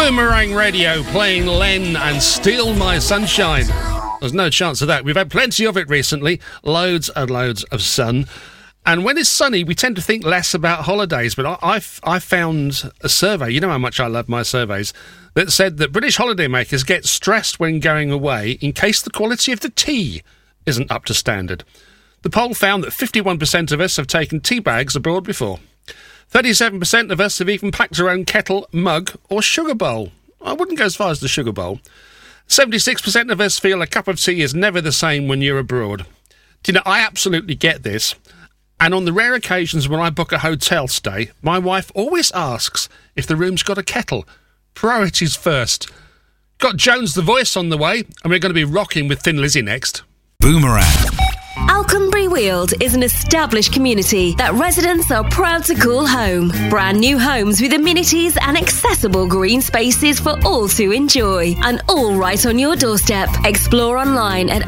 Boomerang Radio playing Len and Steal My Sunshine. There's no chance of that. We've had plenty of it recently, loads and loads of sun. And when it's sunny, we tend to think less about holidays. But I found a survey, you know how much I love my surveys, that said that British holidaymakers get stressed when going away in case the quality of the tea isn't up to standard. The poll found that 51% of us have taken tea bags abroad before. 37% of us have even packed our own kettle, mug or sugar bowl. I wouldn't go as far as the sugar bowl. 76% of us feel a cup of tea is never the same when you're abroad. Do you know, I absolutely get this. And on the rare occasions when I book a hotel stay, my wife always asks if the room's got a kettle. Priorities first. Got Jones the Voice on the way, and we're going to be rocking with Thin Lizzy next. Boomerang. Alconbury Weald is an established community that residents are proud to call home. Brand new homes with amenities and accessible green spaces for all to enjoy. And all right on your doorstep. Explore online at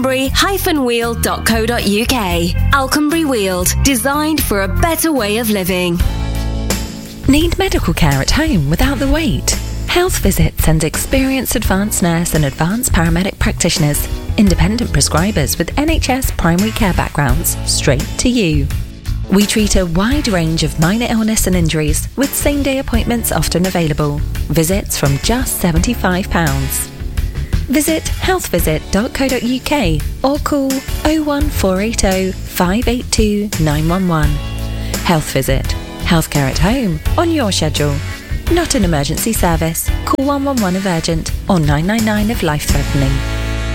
alconbury-weald.co.uk. Alconbury Weald, designed for a better way of living. Need medical care at home without the wait? Health Visits and experienced advanced nurse and advanced paramedic practitioners, independent prescribers with NHS primary care backgrounds, straight to you. We treat a wide range of minor illness and injuries with same-day appointments often available. Visits from just £75. Visit healthvisit.co.uk or call 01480 582 911. Health Visit. Healthcare at home on your schedule. Not an emergency service. Call 111 if urgent or 999 if life-threatening.